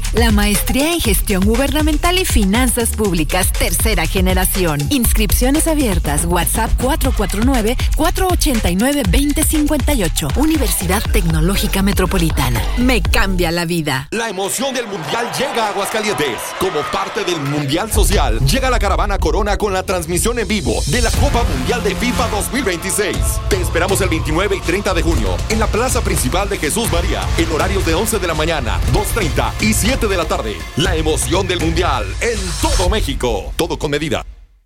La maestría en gestión gubernamental y finanzas públicas, tercera generación. Inscripciones abiertas. WhatsApp 449-489-2058. Universidad Tecnológica Metropolitana. Me cambia la vida. La emoción del Mundial llega a Aguascalientes. Como parte del Mundial Social, llega la caravana Corona con la transmisión en vivo de la Copa Mundial de FIFA 2026. Te esperamos el 29 y 30 de junio en la plaza principal de Jesús María, en horarios de 11 de la mañana, 2:30 y 7 de la tarde. La emoción del Mundial en todo México. Todo con medida.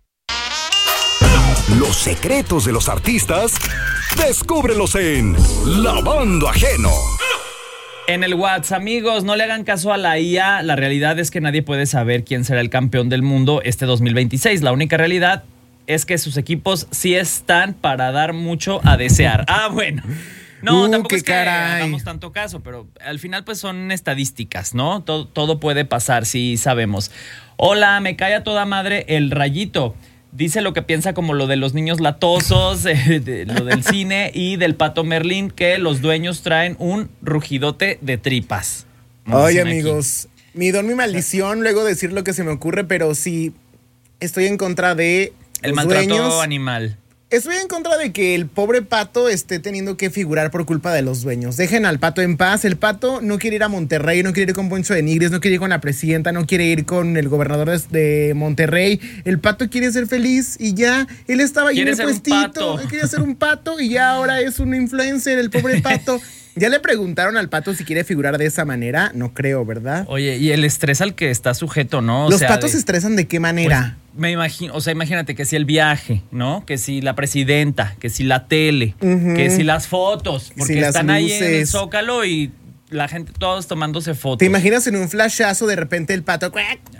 Los secretos de los artistas, descúbrelos en Lavando Ajeno. En el WhatsApp, amigos, no le hagan caso a la IA. La realidad es que nadie puede saber quién será el campeón del mundo este 2026. La única realidad es que sus equipos sí están para dar mucho a desear. Bueno. No, tampoco es que hagamos tanto caso, pero al final pues son estadísticas, ¿no? Todo puede pasar, sí sabemos. Hola, me cae a toda madre el Rayito. Dice lo que piensa como lo de los niños latosos, lo del cine y del Pato Merlín, que los dueños traen un rugidote de tripas. Oye, amigos, mi don, mi maldición, luego decir lo que se me ocurre, pero sí estoy en contra de el maltrato animal. Estoy en contra de que el pobre pato esté teniendo que figurar por culpa de los dueños. Dejen al pato en paz. El pato no quiere ir a Monterrey, no quiere ir con Poncho de Nigris, no quiere ir con la presidenta, no quiere ir con el gobernador de Monterrey. El pato quiere ser feliz y ya. Él estaba ahí en el puestito. Él quería ser un pato y ya ahora es un influencer, el pobre pato. ¿Ya le preguntaron al pato si quiere figurar de esa manera? No creo, ¿verdad? Oye, y el estrés al que está sujeto, ¿no? ¿Los patos se estresan de qué manera? Pues, me imagino, imagínate que si el viaje, ¿no? Que si la presidenta, que si la tele, que si las fotos, porque si están ahí en el Zócalo y la gente, todos tomándose fotos. ¿Te imaginas en un flashazo de repente el pato?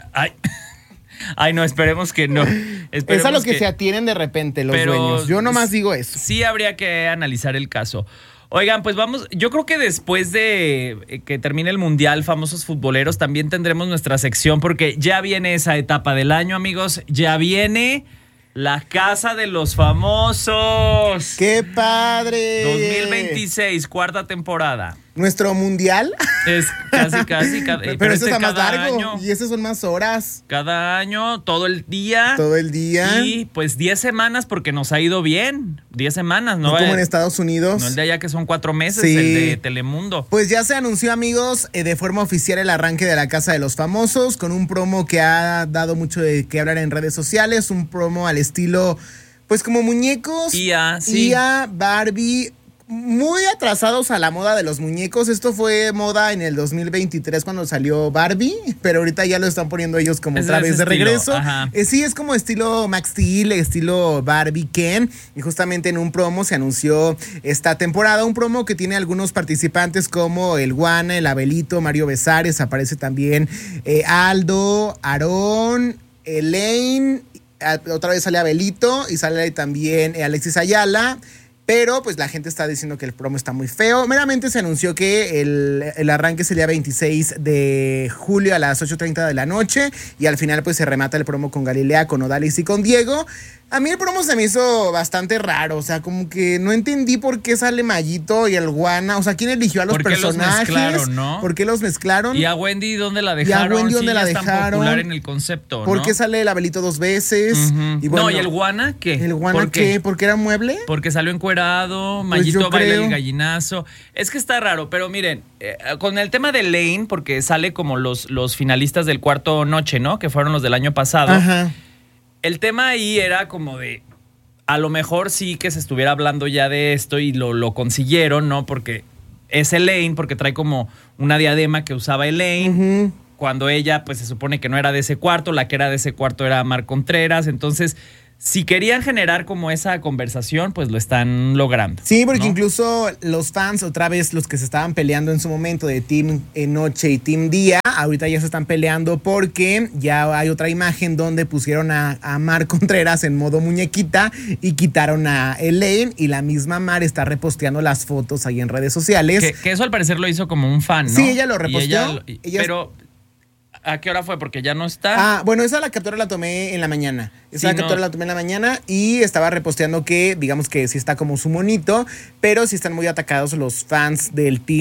Ay, no, esperemos que no. Es a lo que se atienen de repente los dueños. Yo nomás digo eso. Sí habría que analizar el caso. Oigan, pues vamos, yo creo que después de que termine el Mundial, famosos futboleros, también tendremos nuestra sección porque ya viene esa etapa del año, amigos, ya viene la Casa de los Famosos. ¡Qué padre! 2026, cuarta temporada. ¿Nuestro mundial? Es casi. Pero eso está más largo año, y esas son más horas. Cada año, todo el día. Todo el día. Y pues 10 semanas porque nos ha ido bien. 10 semanas, ¿no? No como en Estados Unidos. No el de allá que son 4 meses, sí. El de Telemundo. Pues ya se anunció, amigos, de forma oficial el arranque de la Casa de los Famosos con un promo que ha dado mucho de qué hablar en redes sociales. Un promo al estilo, pues como muñecos. IA, Barbie. Muy atrasados a la moda de los muñecos. Esto fue moda en el 2023 cuando salió Barbie, pero ahorita ya lo están poniendo ellos como otra vez de regreso. Sí, es como estilo Max Steel, estilo Barbie Ken. Y justamente en un promo se anunció esta temporada. Un promo que tiene algunos participantes como el Guana, el Abelito, Mario Besares. Aparece también Aldo, Aarón, Elaine. Otra vez sale Abelito y sale también Alexis Ayala. Pero pues la gente está diciendo que el promo está muy feo. Meramente se anunció que el arranque sería 26 de julio a las 8:30 de la noche. Y al final pues se remata el promo con Galilea, con Odalis y con Diego. A mí el promo se me hizo bastante raro. O sea, como que no entendí por qué sale Mayito y el Guana. O sea, ¿quién eligió a los personajes? ¿Por qué los mezclaron, no? ¿Por qué los mezclaron? ¿Y a Wendy dónde la dejaron? Tan popular en el concepto, ¿por qué sale el Abelito 2 veces? Y bueno, ¿y el Guana qué? ¿El Guana qué? ¿Porque era mueble? Porque salió encuerado, Mayito baila el gallinazo. Es que está raro, pero miren, con el tema de Lane, porque sale como los finalistas del Cuarto Noche, ¿no? Que fueron los del año pasado. Ajá. El tema ahí era como de, a lo mejor sí que se estuviera hablando ya de esto y lo consiguieron, ¿no? Porque es Elaine, porque trae como una diadema que usaba Elaine, cuando ella pues se supone que no era de ese cuarto, la que era de ese cuarto era Mar Contreras, entonces si querían generar como esa conversación, pues lo están logrando. Sí, porque incluso los fans, otra vez los que se estaban peleando en su momento de Team Noche y Team Día, ahorita ya se están peleando porque ya hay otra imagen donde pusieron a Mar Contreras en modo muñequita y quitaron a Elaine y la misma Mar está reposteando las fotos ahí en redes sociales. Que eso al parecer lo hizo como un fan, ¿no? Sí, ella lo reposteó. Pero ¿a qué hora fue? Porque ya no está. Bueno, esa la captura la tomé en la mañana. La tomé en la mañana y estaba reposteando que, digamos que sí está como su monito, pero sí están muy atacados los fans del team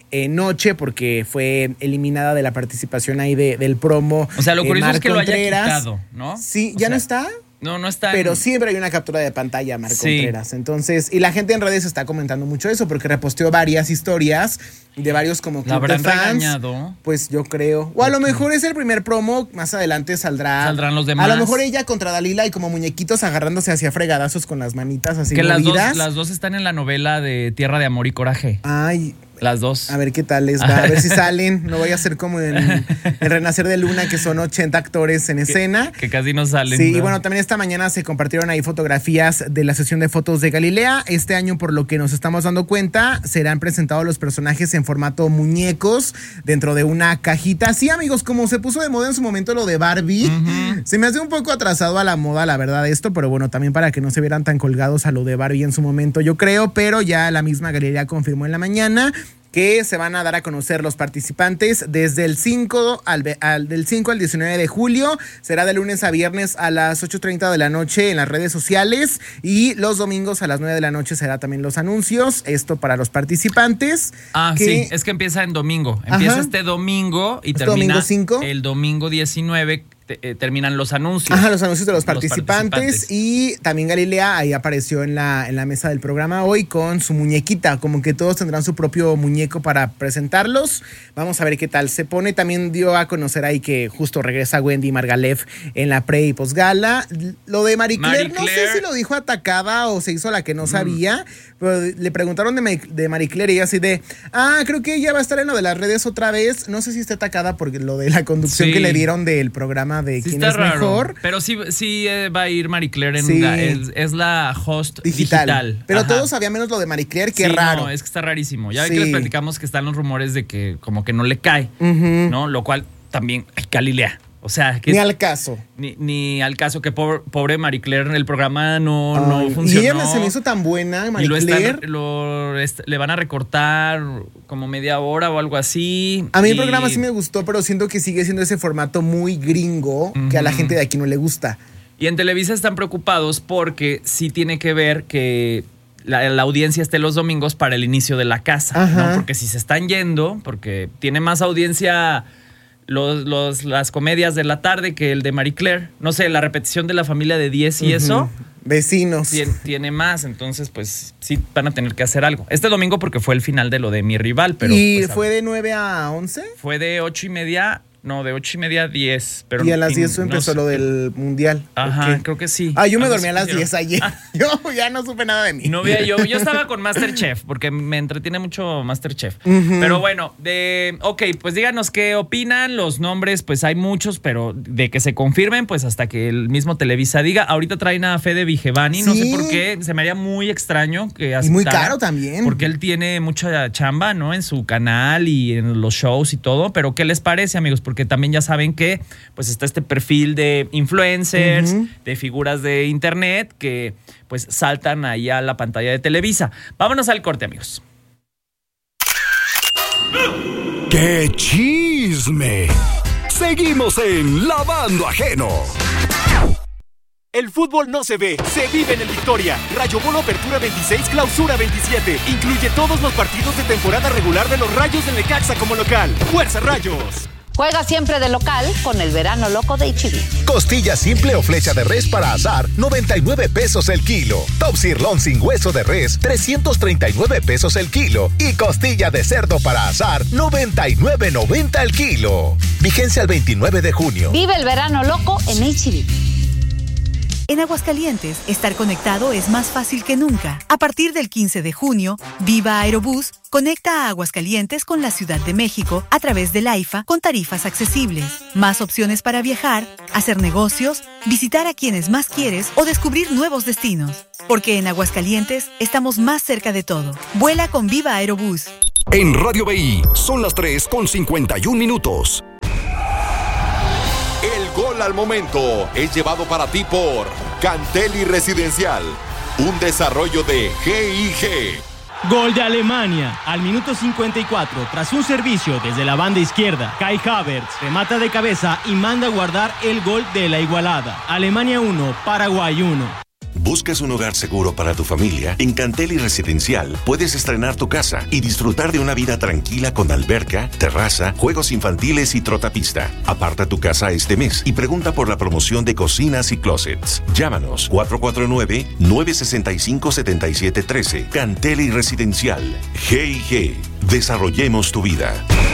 noche porque fue eliminada de la participación ahí del promo. O sea, lo curioso es que lo haya quitado, ¿no? Sí, ¿ya no está? No está. Pero siempre hay una captura de pantalla, Marc Contreras. Entonces, y la gente en redes está comentando mucho eso porque reposteó varias historias de varios como club de fans. Regañado. Pues yo creo. O a lo mejor es el primer promo, más adelante saldrán los demás. A lo mejor ella contra Dalila y como muñequitos agarrándose hacia fregadazos con las manitas así que movidas. las dos están en la novela de Tierra de Amor y Coraje. Ay. Las dos. A ver qué tal les va, a ver si salen. No vaya a ser como en El Renacer de Luna, que son 80 actores en escena. Que casi no salen. Sí, ¿no? Y bueno, también esta mañana se compartieron ahí fotografías de la sesión de fotos de Galilea. Este año, por lo que nos estamos dando cuenta, serán presentados los personajes en formato muñecos dentro de una cajita. Sí, amigos, como se puso de moda en su momento lo de Barbie, se me hace un poco atrasado a la moda, la verdad, esto, pero bueno, también para que no se vieran tan colgados a lo de Barbie en su momento, yo creo, pero ya la misma Galilea confirmó en la mañana que se van a dar a conocer los participantes desde el 5 del 5 al 19 de julio. Será de lunes a viernes a las 8:30 de la noche en las redes sociales y los domingos a las 9 de la noche será también los anuncios. Esto para los participantes. Sí, es que empieza en domingo. Empieza este domingo y termina domingo 5. El domingo 19. Terminan los anuncios. Ajá, los anuncios de los participantes. Y también Galilea ahí apareció en la mesa del programa hoy con su muñequita, como que todos tendrán su propio muñeco para presentarlos. Vamos a ver qué tal se pone. También dio a conocer ahí que justo regresa Wendy Margalef en la pre y posgala. Lo de Marie Claire, no sé si lo dijo atacada o se hizo la que no sabía, pero le preguntaron de Marie Claire y ella así de, creo que ella va a estar en lo de las redes otra vez. No sé si está atacada porque lo de la conducción que le dieron del programa de quién es raro. Mejor. Pero sí va a ir Marie Claire es la host digital. Pero todos sabían menos lo de Marie Claire, qué raro. No, es que está rarísimo. Ya ve que les platicamos que están los rumores de que como que no le cae, ¿no? Lo cual también, Galilea. O sea, que ni al caso. Ni al caso, que pobre Marie Claire en el programa no funcionó. Y ella se me hizo tan buena, Marie Claire. Le van a recortar como media hora o algo así. A mí el programa sí me gustó, pero siento que sigue siendo ese formato muy gringo que a la gente de aquí no le gusta. Y en Televisa están preocupados porque sí tiene que ver que la audiencia esté los domingos para el inicio de la casa, ¿no? Porque si se están yendo, porque tiene más audiencia las comedias de la tarde que el de Marie Claire. No sé, la repetición de La Familia de 10 y eso. Vecinos. Tiene más, entonces pues sí van a tener que hacer algo. Este domingo porque fue el final de lo de Mi Rival, pero... ¿Y pues, fue de 9 a 11? Fue de 8:30... No, de 8:30 a 10. Pero y a las 10 empezó lo del mundial. Ajá, creo que sí. Yo me dormí a las 10 ayer. Yo ya no supe nada de mí. No veía yo estaba con Masterchef, porque me entretiene mucho Masterchef. Pero bueno, pues díganos qué opinan. Los nombres, pues hay muchos, pero de que se confirmen, pues hasta que el mismo Televisa diga. Ahorita traen a Fede Vigevani, no sé por qué. Se me haría muy extraño que aceptara. Y muy caro también. Porque él tiene mucha chamba, ¿no? En su canal y en los shows y todo. Pero ¿qué les parece, amigos? Porque también ya saben que pues está este perfil de influencers, de figuras de internet que pues saltan ahí a la pantalla de Televisa. Vámonos al corte, amigos. ¡Qué chisme! Seguimos en Lavando Ajeno. El fútbol no se ve, se vive en el Victoria. Rayo Bono Apertura 26, Clausura 27. Incluye todos los partidos de temporada regular de los Rayos del Necaxa como local. ¡Fuerza, Rayos! Juega siempre de local con el verano loco de H-E-B. Costilla simple o flecha de res para asar, 99 pesos el kilo. Top sirloin sin hueso de res, 339 pesos el kilo. Y costilla de cerdo para asar, 99.90 el kilo. Vigencia el 29 de junio. Vive el verano loco en H-E-B. En Aguascalientes, estar conectado es más fácil que nunca. A partir del 15 de junio, Viva Aerobús conecta a Aguascalientes con la Ciudad de México a través del AIFA con tarifas accesibles. Más opciones para viajar, hacer negocios, visitar a quienes más quieres o descubrir nuevos destinos. Porque en Aguascalientes estamos más cerca de todo. Vuela con Viva Aerobús. En Radio BI son las 3:51. El gol al momento es llevado para ti por Canteli Residencial, un desarrollo de GIG. Gol de Alemania, al minuto 54, tras un servicio desde la banda izquierda, Kai Havertz remata de cabeza y manda a guardar el gol de la igualada. Alemania 1, Paraguay 1. ¿Buscas un hogar seguro para tu familia? En Canteli Residencial puedes estrenar tu casa y disfrutar de una vida tranquila con alberca, terraza, juegos infantiles y trotapista. Aparta tu casa este mes y pregunta por la promoción de cocinas y closets. Llámanos 449-965-7713. Canteli Residencial. G&G. Desarrollemos tu vida.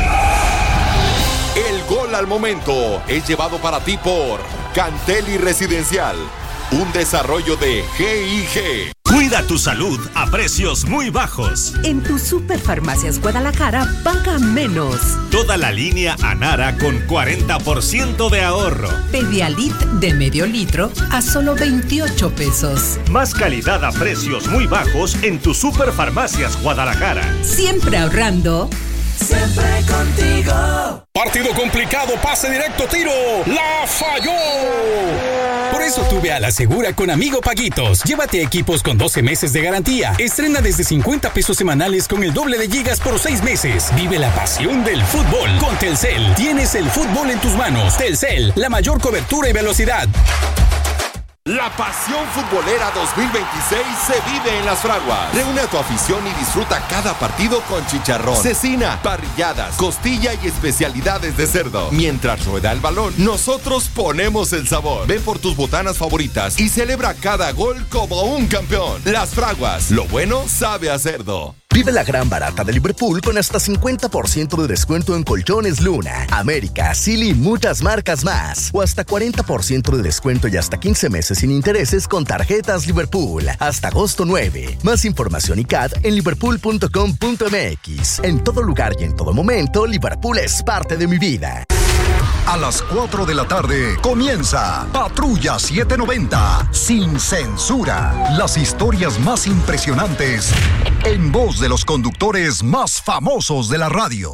El gol al momento es llevado para ti por Canteli Residencial, un desarrollo de G&G. Cuida tu salud a precios muy bajos. En tu Superfarmacias Guadalajara paga menos. Toda la línea Anara con 40% de ahorro. Pedialit de medio litro a solo 28 pesos. Más calidad a precios muy bajos en tu Superfarmacias Guadalajara. Siempre ahorrando. Siempre contigo. Partido complicado, pase directo, tiro. ¡La falló! Por eso tuve a la segura con Amigo Paguitos. Llévate equipos con 12 meses de garantía. Estrena desde 50 pesos semanales con el doble de gigas por 6 meses. Vive la pasión del fútbol con Telcel. Tienes el fútbol en tus manos. Telcel, la mayor cobertura y velocidad. La pasión futbolera 2026 se vive en Las Fraguas. Reúne a tu afición y disfruta cada partido con chicharrón, cecina, parrilladas, costilla y especialidades de cerdo. Mientras rueda el balón, nosotros ponemos el sabor. Ven por tus botanas favoritas y celebra cada gol como un campeón. Las Fraguas, lo bueno sabe a cerdo. Vive la gran barata de Liverpool con hasta 50% de descuento en colchones Luna, América, Silly y muchas marcas más. O hasta 40% de descuento y hasta 15 meses sin intereses con tarjetas Liverpool. Hasta agosto 9. Más información y CAD en liverpool.com.mx. En todo lugar y en todo momento, Liverpool es parte de mi vida. A las 4 de la tarde comienza Patrulla 790, sin censura. Las historias más impresionantes en voz de los conductores más famosos de la radio.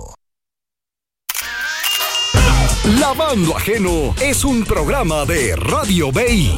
Lavando Ajeno es un programa de Radio BI.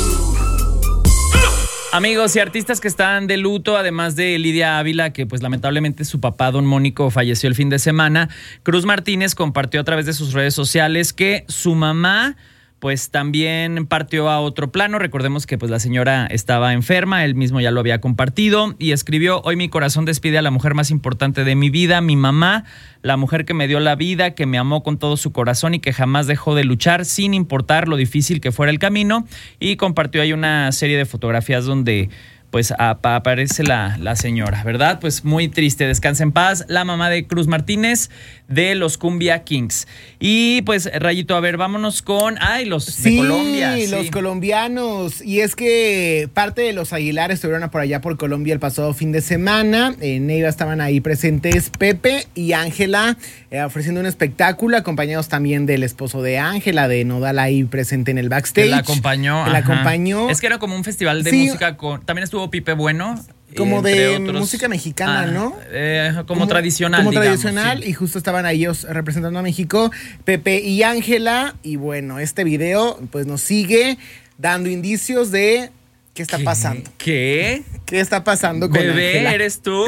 Amigos y artistas que están de luto, además de Lidia Ávila, que pues lamentablemente su papá Don Mónico falleció el fin de semana, Cruz Martínez compartió a través de sus redes sociales que su mamá pues también partió a otro plano. Recordemos que pues la señora estaba enferma, él mismo ya lo había compartido y escribió: hoy mi corazón despide a la mujer más importante de mi vida, mi mamá, la mujer que me dio la vida, que me amó con todo su corazón y que jamás dejó de luchar sin importar lo difícil que fuera el camino. Y compartió ahí una serie de fotografías donde pues aparece la señora, ¿verdad? Pues muy triste, descansa en paz la mamá de Cruz Martínez de los Cumbia Kings. Y pues, Rayito, a ver, vámonos con los de Colombia. Sí, los colombianos. Y es que parte de los Aguilar estuvieron por allá por Colombia el pasado fin de semana. En Neiva estaban ahí presentes Pepe y Ángela ofreciendo un espectáculo, acompañados también del esposo de Ángela, de Nodal, ahí presente en el backstage. Que la acompañó. Que la acompañó. Es que era como un festival de música también estuvo Pipe Bueno. Como de otros, música mexicana, ¿no? Como tradicional, como digamos, tradicional, sí. Y justo estaban ahí ellos representando a México, Pepe y Ángela. Y bueno, este video pues nos sigue dando indicios de qué está pasando. ¿Qué está pasando con Bebé, Ángela? ¿Eres tú?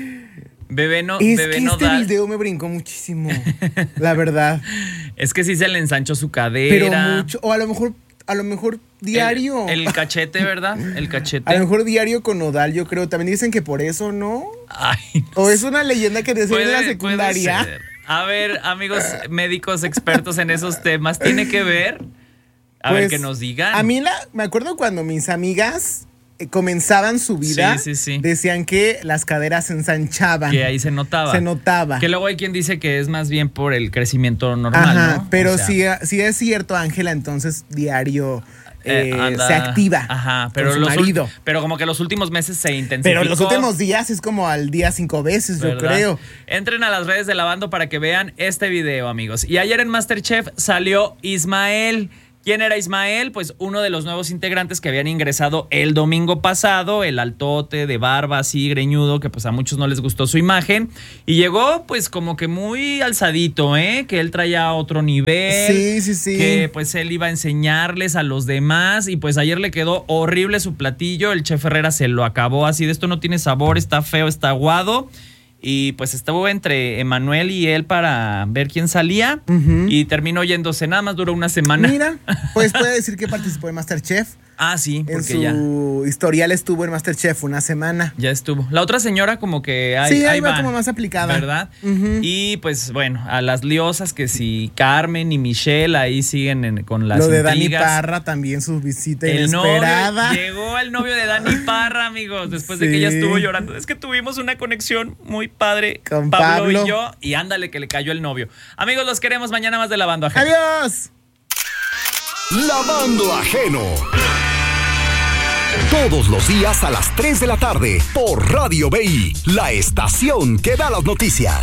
Bebé no. Es bebé que no este video me brincó muchísimo, la verdad. Es que sí se le ensanchó su cadera. Pero mucho, o a lo mejor diario. El cachete, ¿verdad? El cachete. A lo mejor diario con Nodal, yo creo. También dicen que por eso, ¿no? Ay, no o es una leyenda que decían en la secundaria. Puede ser. A ver, amigos médicos expertos en esos temas, ¿tiene que ver? A ver, que nos digan. A mí me acuerdo cuando mis amigas comenzaban su vida, sí. Decían que las caderas se ensanchaban. Que ahí se notaba. Que luego hay quien dice que es más bien por el crecimiento normal, ajá, ¿no? Pero si es cierto, Ángela, entonces diario se activa. Ajá, pero con su marido. Pero como que los últimos meses se intensificó. Pero los últimos días es como al día 5 veces, ¿verdad? Yo creo. Entren a las redes de Lavando para que vean este video, amigos. Y ayer en MasterChef salió Ismael. ¿Quién era Ismael? Pues uno de los nuevos integrantes que habían ingresado el domingo pasado, el altote de barba así greñudo, que pues a muchos no les gustó su imagen, y llegó pues como que muy alzadito, que él traía otro nivel, sí, que pues él iba a enseñarles a los demás, y pues ayer le quedó horrible su platillo, el chef Herrera se lo acabó así, de esto no tiene sabor, está feo, está aguado. Y pues estuvo entre Emanuel y él para ver quién salía, y terminó yéndose. Nada más duró una semana. Mira, pues puede decir que participó en MasterChef. Ah, sí, porque en su historial estuvo en MasterChef una semana. Ya estuvo. La otra señora como que ahí va como más aplicada. ¿Verdad? Y pues bueno, a las liosas que si Carmen y Michelle ahí siguen con las Lo de intrigas. Dani Parra también, su visita inesperada. Llegó el novio de Dani Parra, amigos, después de que ella estuvo llorando. Es que tuvimos una conexión muy padre con Pablo y yo. Y ándale que le cayó el novio. Amigos, los queremos. Mañana más de Lavando Ajeno. ¡Adiós! Lavando Ajeno. Todos los días a las 3 de la tarde por Radio BI, la estación que da las noticias.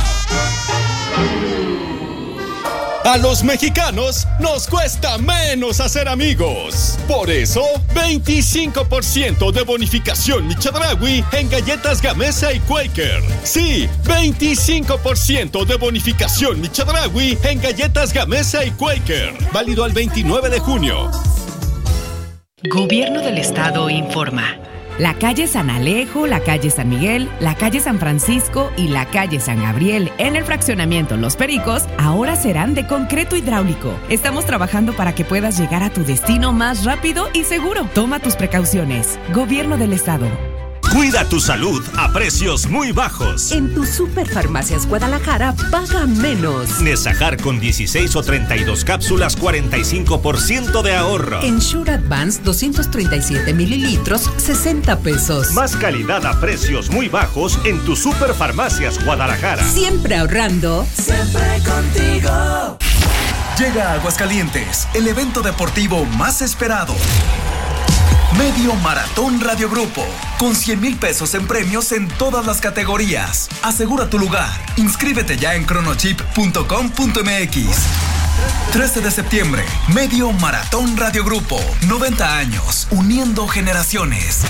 A los mexicanos nos cuesta menos hacer amigos. Por eso, 25% de bonificación Mi Chedraui en galletas Gamesa y Quaker. Sí, 25% de bonificación Mi Chedraui en galletas Gamesa y Quaker. Válido al 29 de junio. Gobierno del Estado informa. La calle San Alejo, la calle San Miguel, la calle San Francisco y la calle San Gabriel en el fraccionamiento Los Pericos ahora serán de concreto hidráulico. Estamos trabajando para que puedas llegar a tu destino más rápido y seguro. Toma tus precauciones. Gobierno del Estado. Cuida tu salud a precios muy bajos. En tu Superfarmacias Guadalajara, paga menos. Nesajar con 16 o 32 cápsulas, 45% de ahorro. En Sure Advance, 237 mililitros, 60 pesos. Más calidad a precios muy bajos en tu Superfarmacias Guadalajara. Siempre ahorrando. Siempre contigo. Llega a Aguascalientes, el evento deportivo más esperado. Medio Maratón Radio Grupo, con 100,000 pesos en premios en todas las categorías. Asegura tu lugar. Inscríbete ya en chronochip.com.mx. 13 de septiembre, Medio Maratón Radio Grupo. 90 años, uniendo generaciones.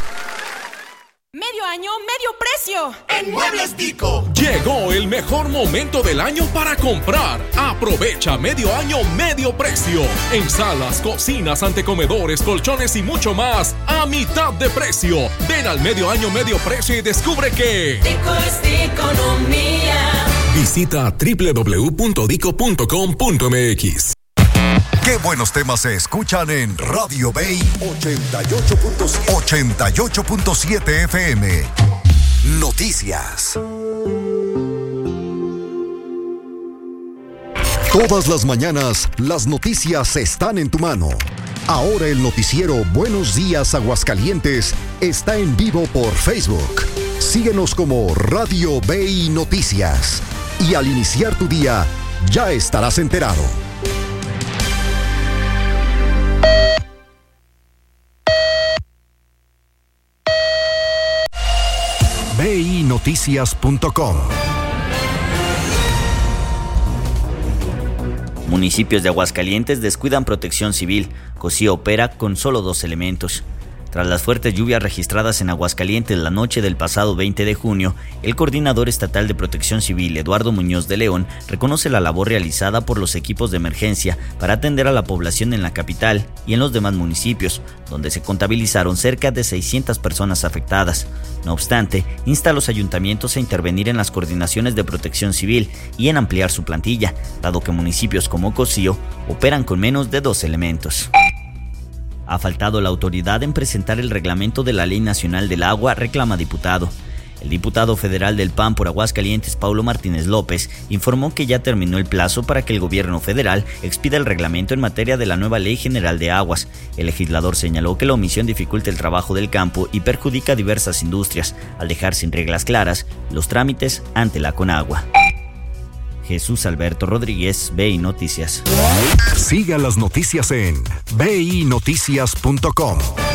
Medio año, medio precio. En Muebles Dico. Llegó el mejor momento del año para comprar. Aprovecha medio año, medio precio. En salas, cocinas, antecomedores, colchones y mucho más a mitad de precio. Ven al medio año, medio precio y descubre que Dico es economía. Visita www.dico.com.mx. Qué buenos temas se escuchan en Radio Bay 88.7 FM. Noticias. Todas las mañanas, las noticias están en tu mano. Ahora el noticiero Buenos Días Aguascalientes está en vivo por Facebook. Síguenos como Radio Bay Noticias. Y al iniciar tu día, ya estarás enterado. BINoticias.com. Municipios de Aguascalientes descuidan protección civil. Cocío opera con solo 2 elementos. Tras las fuertes lluvias registradas en Aguascalientes la noche del pasado 20 de junio, el coordinador estatal de Protección Civil, Eduardo Muñoz de León, reconoce la labor realizada por los equipos de emergencia para atender a la población en la capital y en los demás municipios, donde se contabilizaron cerca de 600 personas afectadas. No obstante, insta a los ayuntamientos a intervenir en las coordinaciones de protección civil y en ampliar su plantilla, dado que municipios como Cocío operan con menos de 2 elementos. Ha faltado la autoridad en presentar el reglamento de la Ley Nacional del Agua, reclama diputado. El diputado federal del PAN por Aguascalientes, Paulo Martínez López, informó que ya terminó el plazo para que el gobierno federal expida el reglamento en materia de la nueva Ley General de Aguas. El legislador señaló que la omisión dificulta el trabajo del campo y perjudica a diversas industrias, al dejar sin reglas claras los trámites ante la Conagua. Jesús Alberto Rodríguez, BI Noticias. Siga las noticias en BINoticias.com.